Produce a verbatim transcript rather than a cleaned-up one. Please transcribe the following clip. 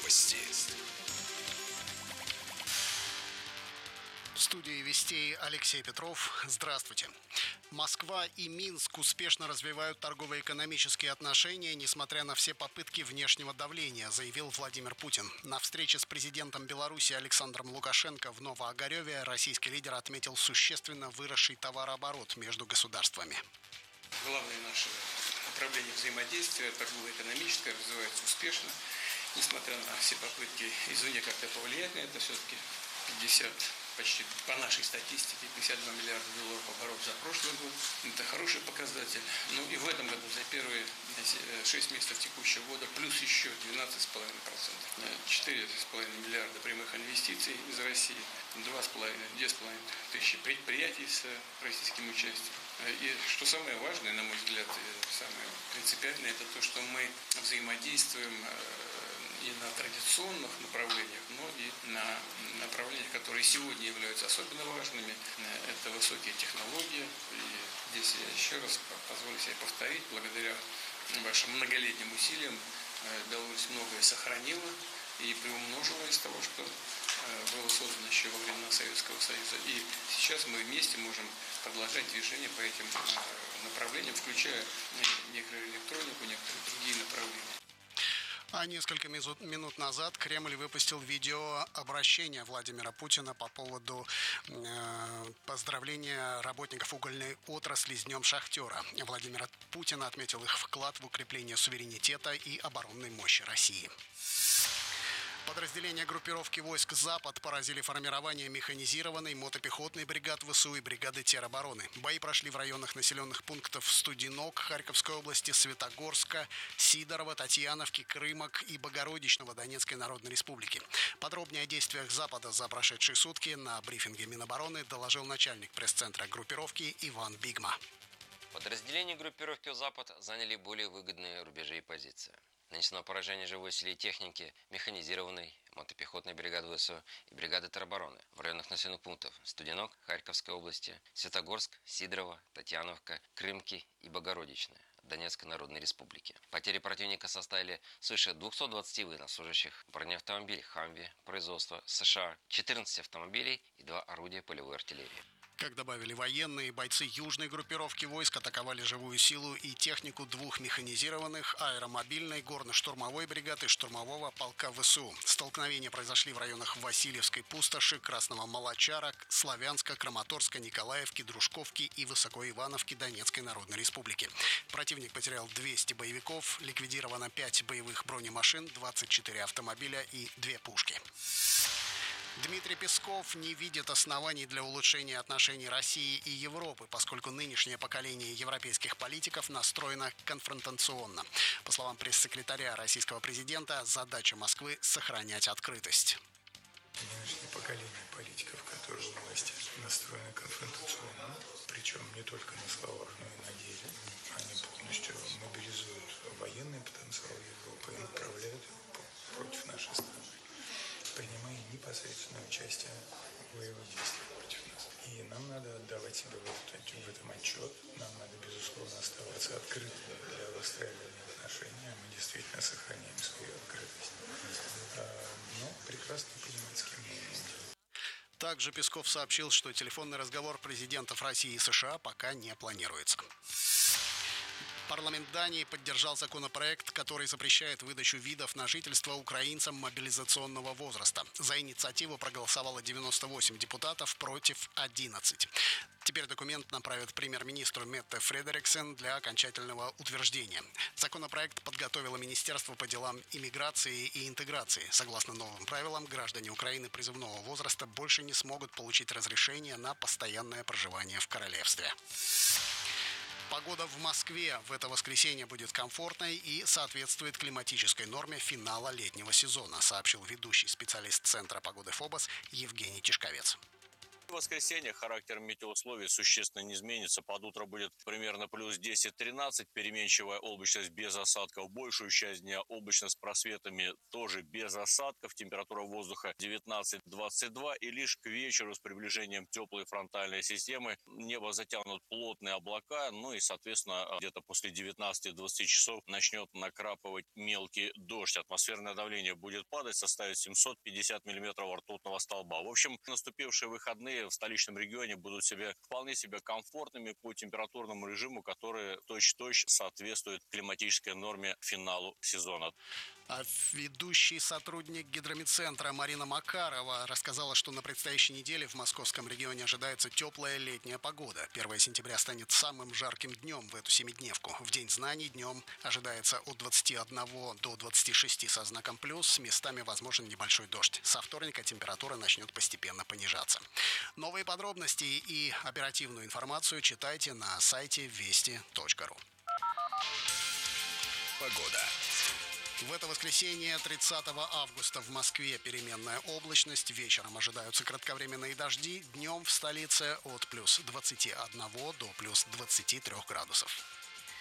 Новости. В студии «Вестей» Алексей Петров. Здравствуйте. Москва и Минск успешно развивают торгово-экономические отношения, несмотря на все попытки внешнего давления, заявил Владимир Путин. На встрече с президентом Беларуси Александром Лукашенко в Новоогарёве российский лидер отметил существенно выросший товарооборот между государствами. Главные наши направления взаимодействия, торгово-экономическое, развивается успешно. Несмотря на все попытки извне как-то повлиять на это, все-таки пятьдесят, почти по нашей статистике, пятьдесят два миллиарда долларов оборот за прошлый год. Это хороший показатель. Ну и в этом году за первые шесть месяцев текущего года плюс еще двенадцать целых пять десятых процента. четыре целых пять десятых миллиарда прямых инвестиций из России, два с половиной, две с половиной тысячи предприятий с российским участием. И что самое важное, на мой взгляд, самое принципиальное, это то, что мы взаимодействуем и на традиционных направлениях, но и на направлениях, которые сегодня являются особенно важными. Это высокие технологии. И здесь я еще раз позволю себе повторить, благодаря вашим многолетним усилиям Беларусь многое сохранила и приумножила из того, что было создано еще во времена Советского Союза. И сейчас мы вместе можем продолжать движение по этим направлениям, включая микроэлектронику, некоторые другие направления. А несколько минут назад Кремль выпустил видеообращение Владимира Путина по поводу э, поздравления работников угольной отрасли с Днем шахтера. Владимир Путин отметил их вклад в укрепление суверенитета и оборонной мощи России. Подразделения группировки войск «Запад» поразили формирование механизированной мотопехотной бригады ВСУ и бригады теробороны. Бои прошли в районах населенных пунктов Студенок Харьковской области, Светогорска, Сидорова, Татьяновки, Крымок и Богородичного Донецкой Народной Республики. Подробнее о действиях «Запада» за прошедшие сутки на брифинге Минобороны доложил начальник пресс-центра группировки Иван Бигма. Подразделения группировки «Запад» заняли более выгодные рубежи и позиции. Нанесено поражение живой силе и техники механизированной мотопехотной бригады ВСУ и бригады теробороны в районах населенных пунктов Студенок Харьковской области, Светогорск, Сидорова, Татьяновка, Крымки и Богородичная Донецкой Народной Республики. Потери противника составили свыше двухсот двадцати военнослужащих, бронеавтомобиль «Хамви» производства США, четырнадцать автомобилей и два орудия полевой артиллерии. Как добавили военные, бойцы южной группировки войск атаковали живую силу и технику двух механизированных аэромобильной горно-штурмовой бригады штурмового полка ВСУ. Столкновения произошли в районах Васильевской пустоши, Красного Молочара, Славянска, Краматорска, Николаевки, Дружковки и Высокоивановки Донецкой Народной Республики. Противник потерял двести боевиков, ликвидировано пять боевых бронемашин, двадцать четыре автомобиля и две пушки. Дмитрий Песков не видит оснований для улучшения отношений России и Европы, поскольку нынешнее поколение европейских политиков настроено конфронтационно. По словам пресс-секретаря российского президента, задача Москвы – сохранять открытость. Нынешнее поколение политиков, которые у власти, настроены конфронтационно, причем не только на словах, но и на деле. Они полностью мобилизуют военный потенциал Европы и направляют его против нашей страны, принимая непосредственное участие в боевых действиях против нас. И нам надо отдавать себе в, этот, в этом отчет. Нам надо, безусловно, оставаться открытыми для выстраивания отношений. Мы действительно сохраняем свою открытость. Но прекрасно понимать, с кем мы имеем дело. Также Песков сообщил, что телефонный разговор президентов России и США пока не планируется. Парламент Дании поддержал законопроект, который запрещает выдачу видов на жительство украинцам мобилизационного возраста. За инициативу проголосовало девяносто восемь депутатов против одиннадцати. Теперь документ направят премьер-министру Метте Фредериксен для окончательного утверждения. Законопроект подготовило Министерство по делам иммиграции и интеграции. Согласно новым правилам, граждане Украины призывного возраста больше не смогут получить разрешение на постоянное проживание в королевстве. Погода в Москве в это воскресенье будет комфортной и соответствует климатической норме финала летнего сезона, сообщил ведущий специалист Центра погоды ФОБОС Евгений Тишковец. В воскресенье характер метеоусловий существенно не изменится. Под утро будет примерно плюс десять-тринадцать, переменчивая облачность без осадков. Большую часть дня облачно с просветами, тоже без осадков. Температура воздуха девятнадцать-двадцать два. И лишь к вечеру с приближением теплой фронтальной системы небо затянут плотные облака. Ну и, соответственно, где-то после девятнадцати-двадцати часов начнет накрапывать мелкий дождь. Атмосферное давление будет падать, составит семьсот пятьдесят миллиметров ртутного столба. В общем, наступившие выходные в столичном регионе будут себе вполне себе комфортными по температурному режиму, который точь-в-точь соответствует климатической норме к финалу сезона. А ведущий сотрудник гидромедцентра Марина Макарова рассказала, что на предстоящей неделе в московском регионе ожидается теплая летняя погода. первое сентября станет самым жарким днем в эту семидневку. В День знаний днем ожидается от двадцати одного до двадцати шести со знаком плюс. С местами возможен небольшой дождь. Со вторника температура начнет постепенно понижаться. Новые подробности и оперативную информацию читайте на сайте вести точка ру. Погода. В это воскресенье, тридцатого августа, в Москве переменная облачность. Вечером ожидаются кратковременные дожди. Днем в столице от плюс двадцати одного до плюс двадцати трёх градусов.